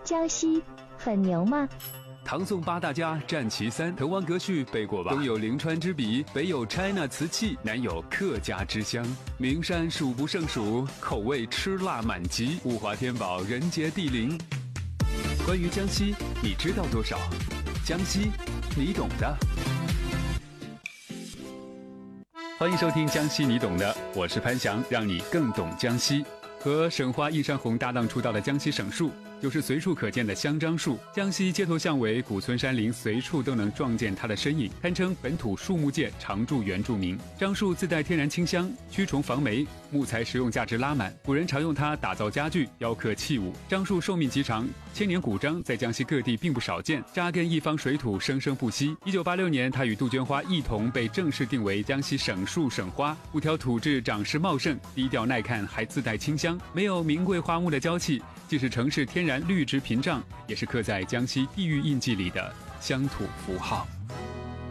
江西很牛吗？ 唐宋八大家占其三，滕王阁序背过吧？东有临川之笔，北有 China 瓷器，南有客家之乡，名山数不胜数，口味吃辣满级，物华天宝，人杰地灵。关于江西，你知道多少？江西，你懂的。欢迎收听江西你懂的，我是潘翔，让你更懂江西。和省花益山红搭档出道的江西省树，就是随处可见的香樟树。江西街头巷尾、古村山林，随处都能撞见它的身影，堪称本土树木界常驻原住民。樟树自带天然清香，驱虫防霉，木材实用价值拉满。古人常用它打造家具、雕刻器物。樟树寿命极长，千年古樟在江西各地并不少见，扎根一方水土，生生不息。1986年，它与杜鹃花一同被正式定为江西省树省花。五条土质长势茂盛，低调耐看，还自带清香。没有名贵花木的娇气，既是城市天然绿植屏障，也是刻在江西地域印记里的乡土符号。